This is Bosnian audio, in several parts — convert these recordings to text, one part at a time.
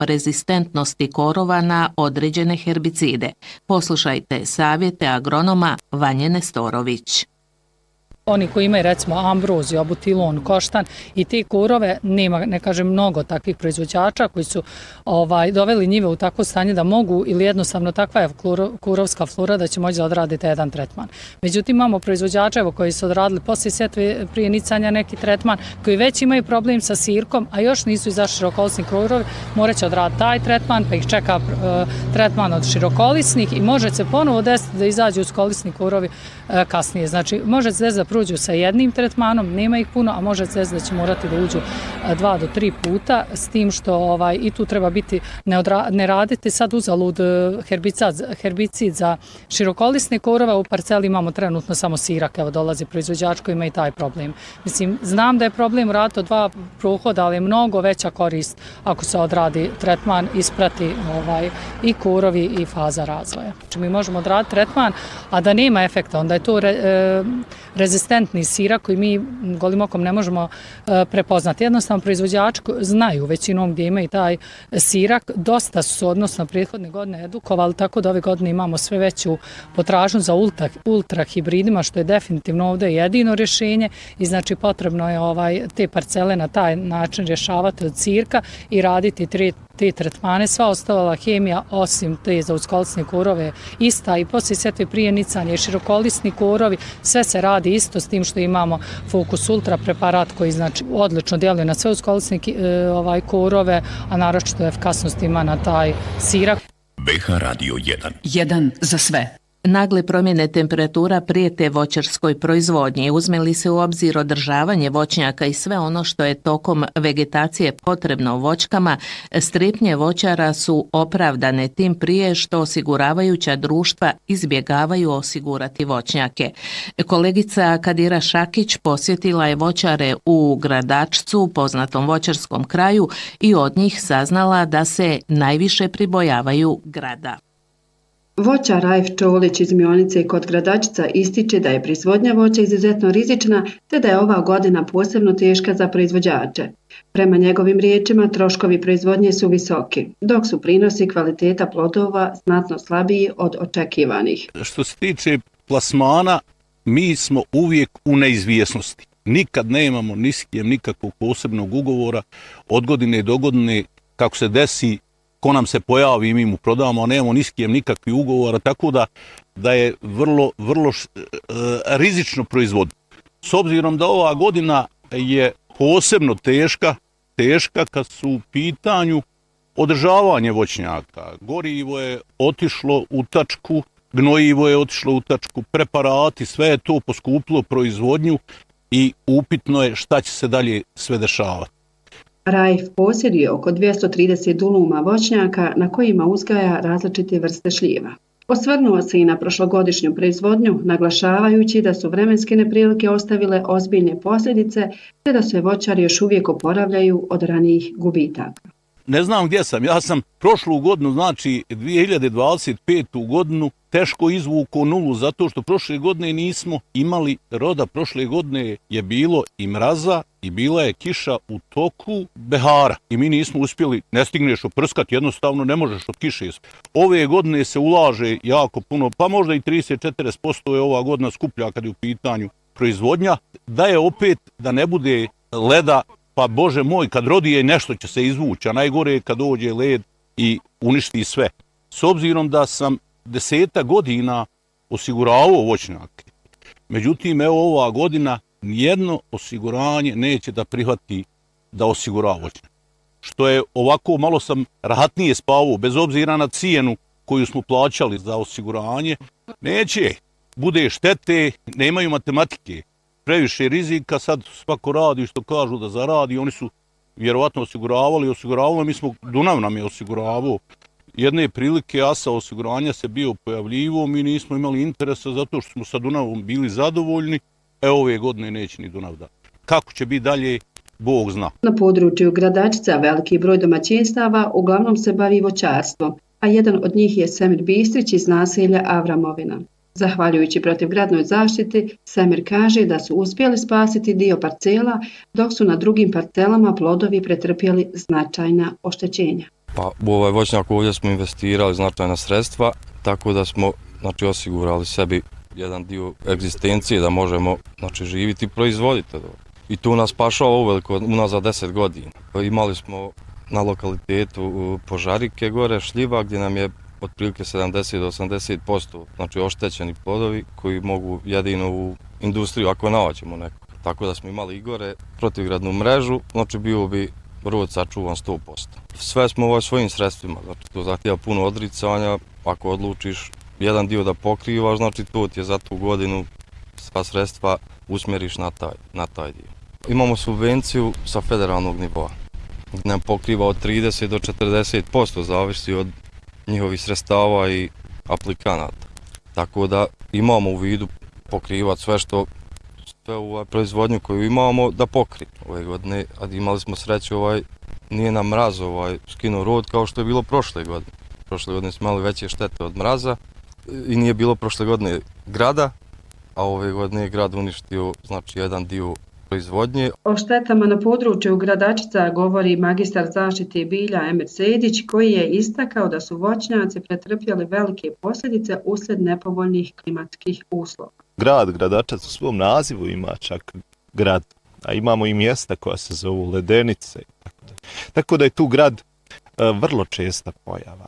rezistentnosti korova na određene herbicide. Poslušajte savjete agronoma Vanje Nestorović. Oni koji imaju recimo ambroziju, abutilon, koštan i te korove, nema, ne kažem, mnogo takvih proizvođača koji su doveli njive u takvo stanje da mogu ili jednostavno takva je korovska flora da će moći da odraditi jedan tretman. Međutim, imamo proizvođača koji su odradili poslije setve prije nicanja neki tretman, koji već imaju problem sa sirkom, a još nisu izašli širokolisni korovi, morat će odraditi taj tretman, pa ih čeka tretman od širokolisnih i može se ponovo desiti da izađu uskolisni korovi kasnije. Znači, može se desiti da prođu sa jednim tretmanom, nema ih puno, a može se desiti da će morati da uđu 2 do 3 puta, s tim što i tu treba biti, ne raditi sad uzalud herbicid za širokolisne korove, u parceli imamo trenutno samo sirak, evo dolazi proizvođač koji ima i taj problem. Mislim, znam da je problem raditi od 2 prohoda, ali je mnogo veća korist ako se odradi tretman, isprati i korovi i faza razvoja. Znači, mi možemo odraditi tretman, a da nema efekta, onda je to rezistentni sirak koji mi golim okom ne možemo prepoznati. Jednostavno proizvođači znaju većinom gdje ima i taj sirak. Dosta su odnosno prethodne godine edukovali, tako da ove godine imamo sve veću potražnju za ultra hibridima, što je definitivno ovdje jedino rješenje i znači potrebno je te parcele na taj način rješavati od sirka i raditi te tretmane. Sva ostala hemija osim te za uskolisne korove ista i poslije setve prije nicanja i širokolisni korovi, sve se radi isto s tim što imamo Focus Ultra preparat koji znači odlično djeluje na sve uskolisne korove, a naročito efikasnost ima na taj sirak. BH Radio 1. 1 za sve. Nagle promjene temperatura prijete voćarskoj proizvodnji. Uzme li se u obzir održavanje voćnjaka i sve ono što je tokom vegetacije potrebno voćkama, strepnje voćara su opravdane tim prije što osiguravajuća društva izbjegavaju osigurati voćnjake. Kolegica Kadira Šakić posjetila je voćare u Gradačcu, poznatom voćarskom kraju, i od njih saznala da se najviše pribojavaju grada. Voćar Rajf Čolić iz Mionice kod Gradačca ističe da je proizvodnja voća izuzetno rizična te da je ova godina posebno teška za proizvođače. Prema njegovim riječima, troškovi proizvodnje su visoki, dok su prinosi kvaliteta plodova znatno slabiji od očekivanih. Što se tiče plasmana, mi smo uvijek u neizvjesnosti. Nikad nemamo ni s kim nikakvog posebnog ugovora od godine do godine, kako se desi, ko nam se pojavi, mi mu prodamo, a nemamo ni s kim nikakvih ugovora, tako da je vrlo rizično proizvoditi. S obzirom da ova godina je posebno teška kad su u pitanju održavanje voćnjaka. Gorivo je otišlo u tačku, gnojivo je otišlo u tačku, preparati, sve je to poskupilo proizvodnju i upitno je šta će se dalje sve dešavati. Rajf posjeduje oko 230 duluma voćnjaka na kojima uzgaja različite vrste šljiva. Osvrnuo se i na prošlogodišnju proizvodnju, naglašavajući da su vremenske neprilike ostavile ozbiljne posljedice te da se voćari još uvijek oporavljaju od ranijih gubitaka. Ne znam gdje sam, ja sam prošlu godinu, znači 2025. godinu, teško izvuko nulu zato što prošle godine nismo imali roda, prošle godine je bilo i mraza i bila je kiša u toku behara i mi nismo uspjeli, ne stigneš oprskati, jednostavno ne možeš od kiše. Ove godine se ulaže jako puno, pa možda i 30-40% je ova godina skuplja kad je u pitanju proizvodnja, da je opet da ne bude leda. Pa Bože moj, kad rodi je nešto će se izvući, a najgore je kad dođe led i uništi sve. S obzirom da sam 10 godina osiguravao voćnjake, međutim, evo ova godina nijedno osiguranje neće da prihvati da osigura voćnjak. Što je ovako, malo sam rahatnije spavao, bez obzira na cijenu koju smo plaćali za osiguranje, neće, bude štete, nemaju matematike. Previše rizika, sad svako radi što kažu da zaradi, oni su vjerovatno osiguravali, mi smo, Dunav nam je osiguravao. Jedne prilike ASA osiguranja se bio pojavljivo, mi nismo imali interesa zato što smo sa Dunavom bili zadovoljni, ove godine neće ni Dunav dati. Kako će biti dalje, Bog zna. Na području Gradačca veliki broj domaćinstava uglavnom se bavi voćarstvom, a jedan od njih je Semir Bistrić iz naselja Avramovina. Zahvaljujući protivgradnoj zaštiti, Semir kaže da su uspjeli spasiti dio parcela, dok su na drugim parcelama plodovi pretrpjeli značajna oštećenja. Pa u ovaj voćnjak ovdje smo investirali značajna sredstva, tako da smo osigurali sebi jedan dio egzistencije da možemo živjeti i proizvoditi. I tu nas pašava uveliko unazad 10 godina. Imali smo na lokalitetu Požarike gore, šljiva, gdje nam je otprilike 70 do 80% oštećeni plodovi koji mogu jedino u industriju ako nađemo neko. Tako da smo imali i gore protivgradnu mrežu, bio bi rod sačuvan 100%. Sve smo svojim sredstvima, to zahtjeva puno odricanja, ako odlučiš jedan dio da pokrivaš, to ti je za tu godinu sva sredstva usmjeriš na taj dio. Imamo subvenciju sa federalnog nivoa, gdje nam pokriva od 30 do 40%, zavisi od njihovih sredstava i aplikanata. Tako da imamo u vidu pokrivati sve u proizvodnju koju imamo da pokrije. Ove godine, a imali smo sreću, nije nam mraz skinuo rod kao što je bilo prošle godine. Prošle godine smo imali veće štete od mraza i nije bilo prošle godine grada, a ove godine je grad uništio jedan dio proizvodnje. O štetama na području Gradačca govori magistar zaštite bilja Emir Sejdić, koji je istakao da su voćnjaci pretrpjeli velike posljedice uslijed nepovoljnih klimatskih uslova. Grad Gradačac u svom nazivu ima čak grad, a imamo i mjesta koja se zovu Ledenice. Tako da je tu grad vrlo česta pojava.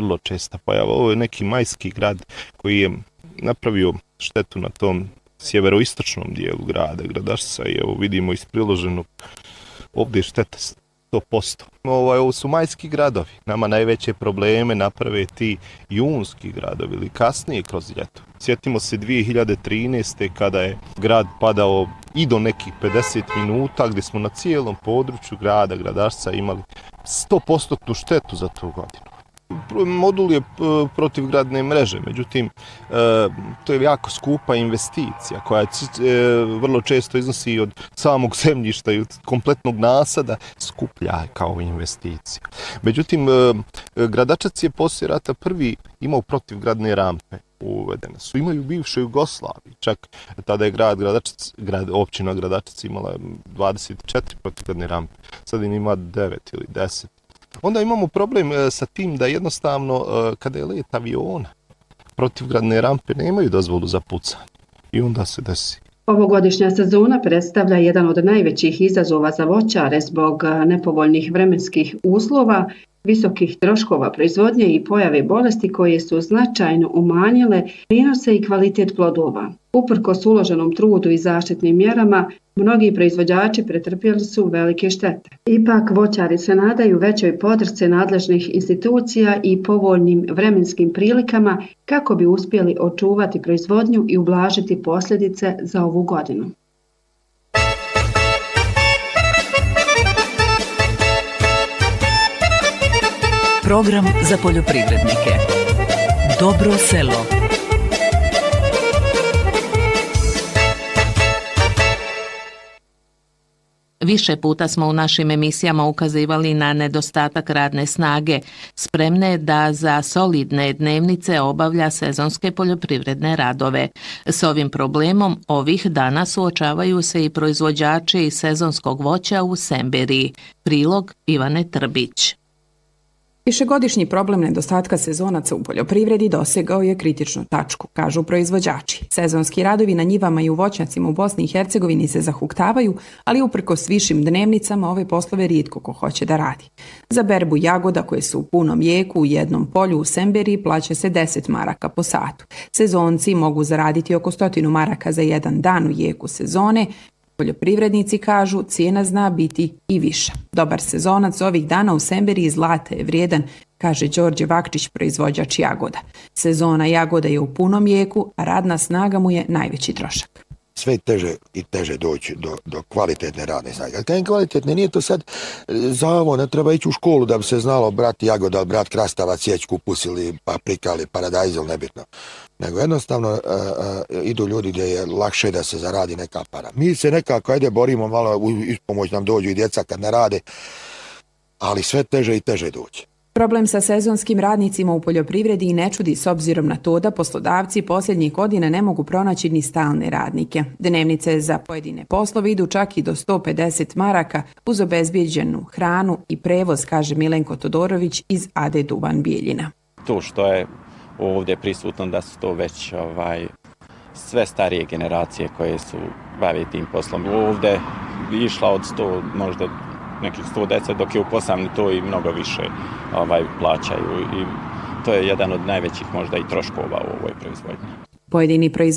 Ovo je neki majski grad koji je napravio štetu na tom sjeveroistočnom dijelu grada Gradačca i evo vidimo iz priloženog ovdje šteta 100%. Ovo su majski gradovi. Nama najveće probleme naprave ti junski gradovi ili kasnije kroz ljeto. Sjetimo se 2013. kada je grad padao i do nekih 50 minuta gdje smo na cijelom području grada Gradačca imali 100% štetu za tu godinu. Modul je protivgradne mreže, međutim to je jako skupa investicija koja vrlo često iznosi od samog zemljišta i od kompletnog nasada skuplja kao investicija. Međutim, Gradačac je poslije rata prvi imao protivgradne rampe uvedene su. Imaju u bivšoj Jugoslaviji, čak tada je općina Gradačac imala 24 protivgradne rampe, sad ima 9 ili 10. Onda imamo problem sa tim da jednostavno kada je let aviona, protivgradne rampe nemaju dozvolu za pucanje i onda se desi. Ovogodišnja sezona predstavlja jedan od najvećih izazova za voćare zbog nepovoljnih vremenskih uslova, visokih troškova proizvodnje i pojave bolesti koje su značajno umanjile prinose i kvalitet plodova. Uprkos uloženom trudu i zaštitnim mjerama, mnogi proizvođači pretrpjeli su velike štete. Ipak voćari se nadaju većoj podršci nadležnih institucija i povoljnim vremenskim prilikama kako bi uspjeli očuvati proizvodnju i ublažiti posljedice za ovu godinu. Program za poljoprivrednike. Dobro selo. Više puta smo u našim emisijama ukazivali na nedostatak radne snage, spremne da za solidne dnevnice obavlja sezonske poljoprivredne radove. S ovim problemom ovih dana suočavaju se i proizvođači sezonskog voća u Semberiji. Prilog Ivane Trbić. Višegodišnji problem nedostatka sezonaca u poljoprivredi dosegao je kritičnu tačku, kažu proizvođači. Sezonski radovi na njivama i u voćnjacima u Bosni i Hercegovini se zahuktavaju, ali uprkos višim dnevnicama ove poslove rijetko ko hoće da radi. Za berbu jagoda koje su u punom jeku u jednom polju u Semberiji plaća se 10 maraka po satu. Sezonci mogu zaraditi oko 100 maraka za jedan dan u jeku sezone. Poljoprivrednici kažu cijena zna biti i viša. Dobar sezonac ovih dana u Semberiji zlata je vrijedan, kaže Đorđe Vakčić, proizvođač jagoda. Sezona jagoda je u punom jeku, a radna snaga mu je najveći trošak. Sve teže i teže doći do kvalitetne radne snage. Ali kaj kvalitetne, nije to sad zavo, ne treba ići u školu da bi se znalo brat jagoda, brat krastavac, sjeć kupus ili paprika ili paradajz ili nebitno. Nego jednostavno idu ljudi gdje je lakše da se zaradi neka para. Mi se nekako borimo, malo ispomoć nam dođu i djeca kad ne rade, ali sve teže i teže doći. Problem sa sezonskim radnicima u poljoprivredi i ne čudi s obzirom na to da poslodavci posljednjih godina ne mogu pronaći ni stalne radnike. Dnevnice za pojedine poslove idu čak i do 150 maraka uz obezbijeđenu hranu i prevoz, kaže Milenko Todorović iz AD Duvan Bijeljina. To što je ovdje prisutno da su to već sve starije generacije koje su bave tim poslom. Ovdje išla od 100, možda nekih 110, dok je u Posavini to i mnogo više plaćaju i to je jedan od najvećih možda i troškova u ovoj proizvodnji. Pojedini